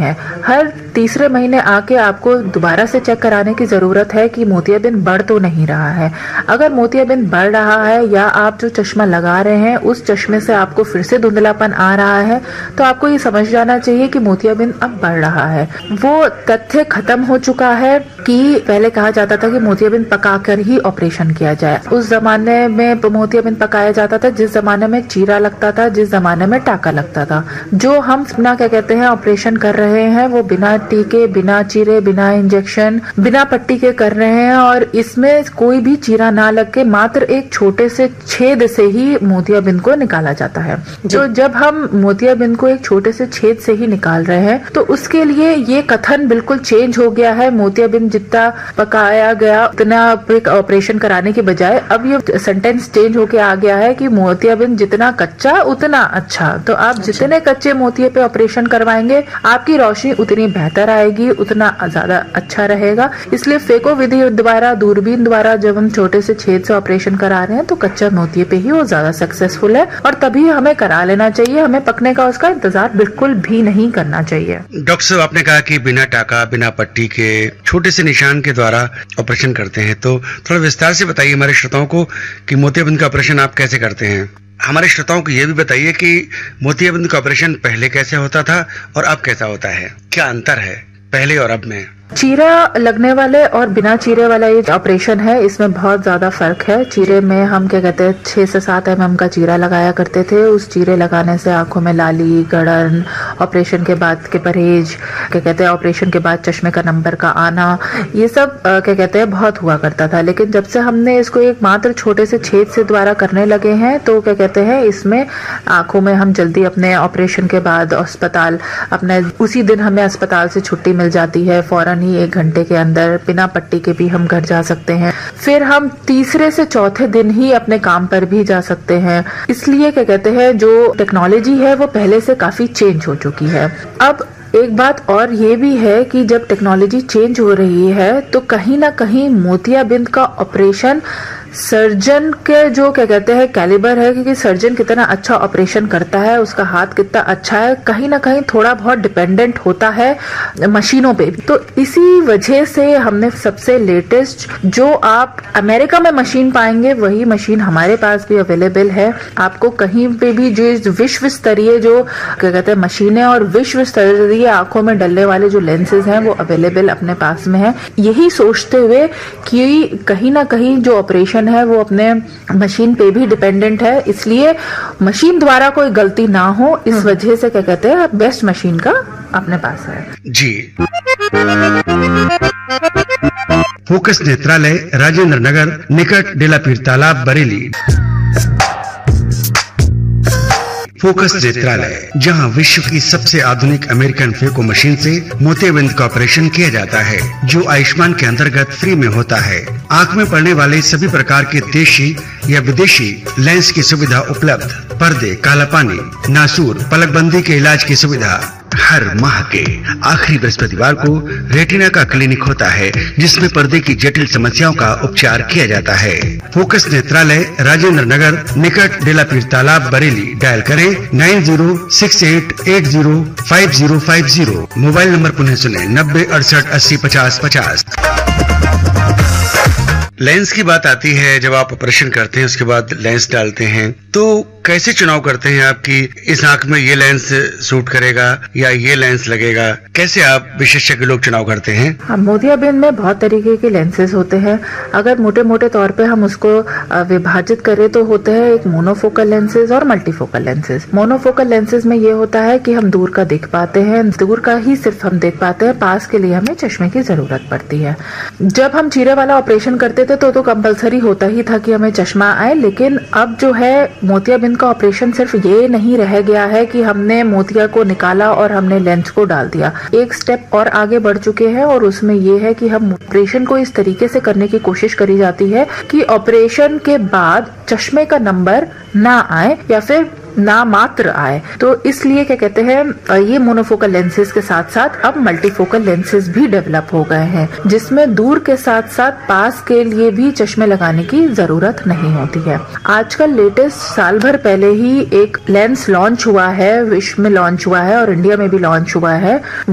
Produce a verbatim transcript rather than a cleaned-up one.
है। हर तीसरे महीने आके आपको दोबारा से चेक कराने की जरूरत है कि मोतियाबिंद बढ़ तो नहीं रहा है। अगर मोतियाबिंद बढ़ रहा है या आप जो चश्मा लगा रहे हैं उस चश्मे से आपको फिर से धुंधलापन आ रहा है तो आपको ये समझ जाना चाहिए कि मोतियाबिंद अब बढ़ रहा है। वो तथ्य खत्म हो चुका है कि पहले कहा जाता था कि मोतियाबिंद पकाकर ही ऑपरेशन किया जाए। उस जमाने में मोतियाबिंद पकाया जाता था जिस जमाने में चीरा लगता था, जिस जमाने में टाका लगता था। जो हम बिना क्या कहते हैं ऑपरेशन कर रहे हैं वो बिना टीके, बिना चीरे, बिना इंजेक्शन, बिना पट्टी के कर रहे हैं और इसमें कोई भी चीरा ना लग के मात्र एक छोटे से छेद से ही मोतियाबिंद को निकाला जाता है। तो जब हम मोतियाबिंद को एक छोटे से छेद से ही निकाल रहे हैं तो उसके लिए ये कथन बिल्कुल चेंज हो गया है। मोतियाबिंद जितना पकाया गया उतना ऑपरेशन कराने के बजाय अब ये सेंटेंस चेंज होके आ गया है कि मोतियाबिंद जितना कच्चा उतना अच्छा। तो आप अच्छा। जितने कच्चे मोतिये पे ऑपरेशन करवाएंगे आपकी रोशनी उतनी बेहतर आएगी, उतना ज्यादा अच्छा रहेगा। इसलिए फेको विधि द्वारा, दूरबीन द्वारा जब हम छोटे से छेद से ऑपरेशन करा रहे हैं तो कच्चा मोतिये पे ही वो ज्यादा सक्सेसफुल है और तभी हमें करा लेना चाहिए। हमें पकने का उसका इंतजार बिल्कुल भी नहीं करना चाहिए। डॉक्टर साहब, आपने कहा कि बिना टाका, बिना पट्टी के छोटे से निशान के द्वारा ऑपरेशन करते हैं, तो थोड़ा विस्तार से बताइए हमारे श्रोताओं को कि मोतियाबिंद का ऑपरेशन आप कैसे करते हैं। हमारे श्रोताओं को ये भी बताइए कि मोतियाबिंद का ऑपरेशन पहले कैसे होता था और अब कैसा होता है, क्या अंतर है पहले और अब में। चीरा लगने वाले और बिना चीरे वाला ये ऑपरेशन है, इसमें बहुत ज्यादा फर्क है। चीरे में हम क्या कहते हैं छह से सात एम एम का चीरा लगाया करते थे। उस चीरे लगाने से आंखों में लाली, गड़न, ऑपरेशन के बाद के परहेज, क्या कहते हैं ऑपरेशन के बाद चश्मे का नंबर का आना, ये सब क्या कहते हैं बहुत हुआ करता था। लेकिन जब से हमने इसको एक मात्र छोटे से छेद से द्वारा करने लगे हैं तो क्या कहते हैं इसमें आंखों में हम जल्दी अपने ऑपरेशन के बाद अस्पताल, अपने उसी दिन हमें अस्पताल से छुट्टी मिल जाती है। फौरन ही एक घंटे के अंदर बिना पट्टी के भी हम घर जा सकते हैं। फिर हम तीसरे से चौथे दिन ही अपने काम पर भी जा सकते हैं। इसलिए क्या कहते हैं जो टेक्नोलॉजी है वो पहले से काफी चेंज हो चुकी है। अब एक बात और ये भी है कि जब टेक्नोलॉजी चेंज हो रही है तो कहीं ना कहीं मोतियाबिंद का ऑपरेशन सर्जन के जो क्या कहते हैं कैलिबर है, क्योंकि सर्जन कितना अच्छा ऑपरेशन करता है, उसका हाथ कितना अच्छा है, कहीं ना कहीं थोड़ा बहुत डिपेंडेंट होता है मशीनों पे भी। तो इसी वजह से हमने सबसे लेटेस्ट जो आप अमेरिका में मशीन पाएंगे वही मशीन हमारे पास भी अवेलेबल है। आपको कहीं पे भी जो विश्व स्तरीय जो क्या कहते हैं मशीनें और विश्व स्तरीय आंखों में डलने वाले जो लेंसेज हैं वो अवेलेबल अपने पास में है। यही सोचते हुए कि कहीं ना कहीं जो ऑपरेशन है वो अपने मशीन पे भी डिपेंडेंट है, इसलिए मशीन द्वारा कोई गलती ना हो इस वजह से क्या कहते हैं बेस्ट मशीन का अपने पास है जी। फोकस नेत्रालय, राजेंद्र नगर, निकट डेलापीर तालाब, बरेली। फोकस नेत्रालय, जहां विश्व की सबसे आधुनिक अमेरिकन फेको मशीन से मोतियाबिंद का ऑपरेशन किया जाता है, जो आयुष्मान के अंतर्गत फ्री में होता है। आंख में पड़ने वाले सभी प्रकार के देशी या विदेशी लेंस की सुविधा उपलब्ध, पर्दे, काला पानी, नासूर, पलकबंदी के इलाज की सुविधा। हर माह के आखिरी बृहस्पतिवार को रेटिना का क्लिनिक होता है जिसमें पर्दे की जटिल समस्याओं का उपचार किया जाता है। फोकस नेत्रालय, राजेंद्र नगर, निकट डेलापीर तालाब, बरेली। डायल करें nine zero six eight eight zero five zero five zero. Mobile number पुनः सुने नब्बे अड़सठ अस्सी पचास पचास। लेंस की बात आती है, जब आप ऑपरेशन करते हैं उसके बाद लेंस डालते हैं तो कैसे चुनाव करते हैं आप कि इस आंख में ये लेंस सूट करेगा या ये लेंस लगेगा, कैसे आप विशेषज्ञ लोग चुनाव करते हैं? हाँ, मोतियाबिंद में बहुत तरीके के लेंसेज होते हैं। अगर मोटे मोटे तौर पे हम उसको विभाजित करें तो होते हैं एक मोनोफोकल लेंसेज और मल्टीफोकल लेंसेज। मोनोफोकल लेंसेज में ये होता है कि हम दूर का देख पाते हैं, दूर का ही सिर्फ हम देख पाते हैं, पास के लिए हमें चश्मे की जरूरत पड़ती है। जब हम चीरे वाला ऑपरेशन करते थे तो तो कंपलसरी होता ही था कि हमें चश्मा आए, लेकिन अब जो है मोतियाबिंद का ऑपरेशन सिर्फ ये नहीं रह गया है कि हमने मोतिया को निकाला और हमने लेंस को डाल दिया। एक स्टेप और आगे बढ़ चुके हैं और उसमें ये है कि हम ऑपरेशन को इस तरीके से करने की कोशिश करी जाती है कि ऑपरेशन के बाद चश्मे का नंबर ना आए या फिर ना मात्र आए। तो इसलिए क्या कहते हैं ये मोनोफोकल लेंसेज के साथ साथ अब मल्टीफोकल लेंसेज भी डेवलप हो गए हैं जिसमें दूर के साथ साथ पास के लिए भी चश्मे लगाने की जरूरत नहीं होती है। आजकल लेटेस्ट साल भर पहले ही एक लेंस लॉन्च हुआ है, विश्व में लॉन्च हुआ है और इंडिया में भी लॉन्च हुआ है।